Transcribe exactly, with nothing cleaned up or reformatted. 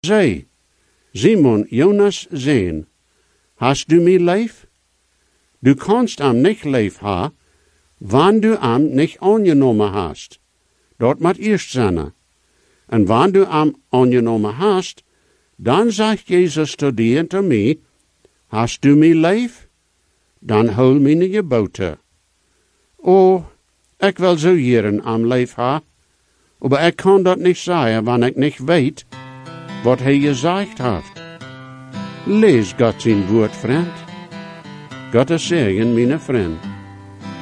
zei, Simon Jonas zijn, hast du mij lief? Du kannst am nicht lief ha, wann du am nicht angenommen hast. Dort moet eerst zijn. En wann du am angenommen hast, dan sagt Jesus zu dir und zu mir, hast du mij lief? Dan hol meine Gebote. Oh, ik wil so jaren am lief ha, aber ik kan dat nicht sagen, wann ik nicht weet, wat hij gesagt hat. Lees Gott sein Wort, Freund. Gottes Segen, meine Freund.